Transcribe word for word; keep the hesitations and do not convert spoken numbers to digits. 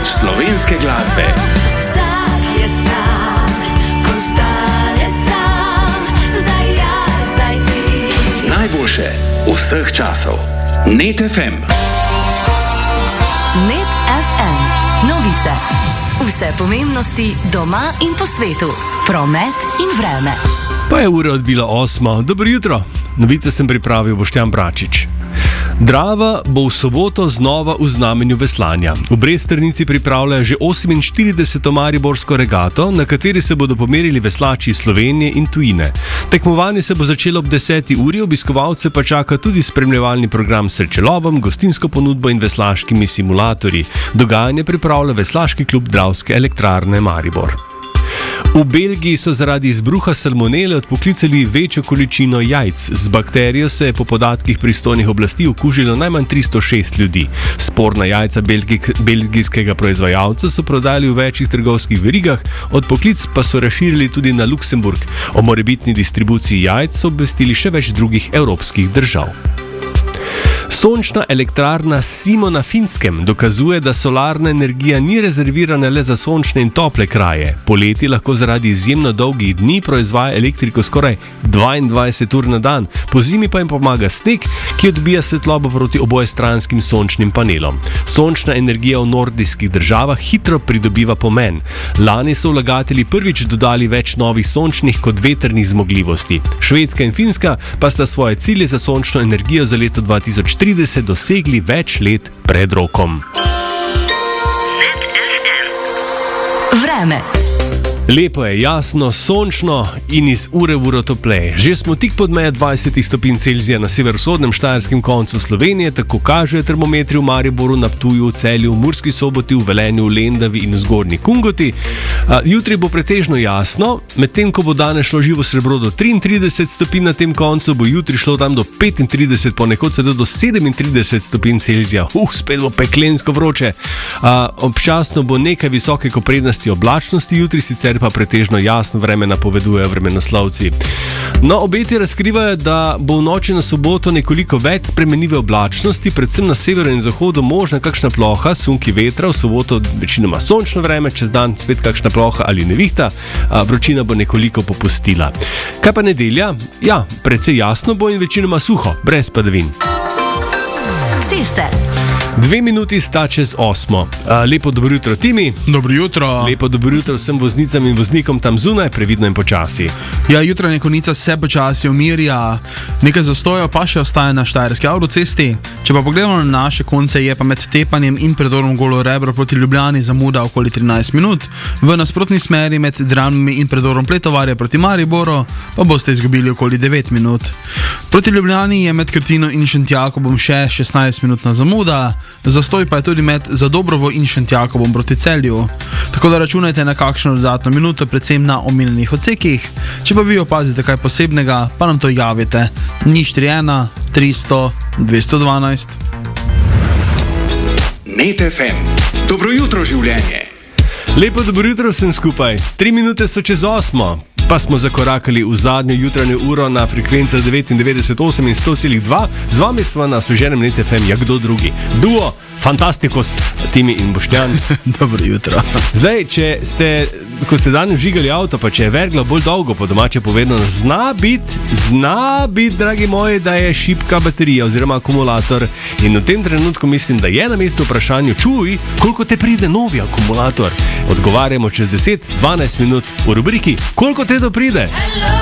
več slovenske glasbe. Vsak je sam, ko stane sam, zdaj jaz, zdaj ti. Najboljše vseh časov. Net ef em. Net ef em. Novice. Vse pomembnosti doma in po svetu. Promet in vreme. Pa je ura odbila osmo. Dobro jutro. Novice sem pripravil Boštjan Bračič. Drava bo v soboto znova v znamenju veslanja. V Bresternici pripravljajo že oseminštirideseto mariborsko regato, na kateri se bodo pomerili veslači iz Slovenije in tujine. Tekmovanje se bo začelo ob deseti uri, obiskovalce pa čaka tudi spremljevalni program s srečelovom, gostinsko ponudbo in veslaškimi simulatorji. Dogajanje pripravlja Veslaški klub Dravske elektrarne Maribor. V Belgiji so zaradi izbruha salmonele odpoklicali večjo količino jajc. Z bakterijo se je po podatkih pristojnih oblasti okužilo najmanj tristo šest ljudi. Sporna jajca belgik, belgijskega proizvajalca so prodali v večjih trgovskih verigah, odpoklic pa so razširili tudi na Luksemburg. O morebitni distribuciji jajc so obvestili še več drugih evropskih držav. Sončna elektrarna Simo na Finskem dokazuje, da solarna energija ni rezervirana le za sončne in tople kraje. Poleti lahko zaradi izjemno dolgih dni proizvaja elektriko skoraj dvaindvajset ur na dan, pozimi pa jim pomaga sneg, ki odbija svetlobo proti obojestranskim sončnim panelom. Sončna energija v nordijskih državah hitro pridobiva pomen. Lani so vlagatelji prvič dodali več novih sončnih kot vetrnih zmogljivosti. Švedska in Finska pa sta svoje cilje za sončno energijo za leto dva tisoč trideset dosegli več let pred rokom. Vreme. Lepo je, jasno, sončno in iz ure v uro topleje. Že smo tik pod mejo dvajset stopinj Celzija na severovzhodnem štajerskem koncu Slovenije, tako kažejo termometri v Mariboru, na Ptuju, v Celju, v Murski Soboti, v Velenju, v Lendavi in v Zgornji Kungoti. Jutri bo pretežno jasno, medtem ko bo danes šlo živo srebro do triintrideset stopinj na tem koncu, bo jutri šlo tam do petintrideset, ponekod celo do sedemintrideset stopinj Celzija. Uh, spet bo peklensko vroče. A, občasno bo nekaj visoke prednosti oblačnosti, jutri sicer pa pretežno jasno vreme napovedujejo vremenoslovci. No, obeti razkrivajo, da bo v noči na soboto nekoliko več spremenljive oblačnosti, predvsem na severu in zahodu možna kakšna ploha, sunki vetra, v soboto večinoma sončno vreme, čez dan spet kakšna ploha ali nevihta, a vročina bo nekoliko popustila. Kaj pa nedelja? Ja, precej jasno bo in večinoma suho, brez padavin. Ceste. Dve minuti sta čez osmo. Lepo dobro jutro, Timi. Dobro jutro. Lepo dobro jutro vsem voznicam in voznikom tam zunaj, previdno in počasi. Ja, jutranja konica se počasi umirja, nekaj zastojev pa še ostaja na štajerski avtocesti. Če pa pogledamo na naše konce, je pa med Tepanjem in predorom Golo Rebro proti Ljubljani zamuda okoli trinajst minut. V nasprotni smeri med Dramami in predorom Pletovarja proti Mariboru pa boste izgubili okoli devet minut. Proti Ljubljani je med Krtino in Šentjakobom še šestnajstminutna zamuda. Zastoj pa je tudi med Zadobrovo in Šentjakobom proti Celju. Tako da računajte na kakšno dodatno minuto, predvsem na omenjenih odsekih. Če pa vi opazite kaj posebnega, pa nam to javite. nič tri ena tristo dvesto dvanajst. Net ef em. Dobro jutro, življenje. Lepo dobro jutro vsem skupaj. Tri minute so čez osmo. Pa smo zakorakali v zadnjo jutranjo uro na frekvencah devetindevetdeset osem in sto celih dva. Z vami smo na osveženem Net ef em, ja kdo drugi. Duo, Fantastikos, Timi in Boštjan. Dobro jutro. Zdaj, če ste, ko ste danes žigali avto, pa če je vergla bolj dolgo, po domače povedano, zna biti, zna biti, dragi moji, da je šibka baterija oziroma akumulator. In v tem trenutku mislim, da je na mestu vprašanju, čuj, koliko te pride novi akumulator. Odgovarjamo čez deset dvanajst minut v rubriki Koliko te to pride?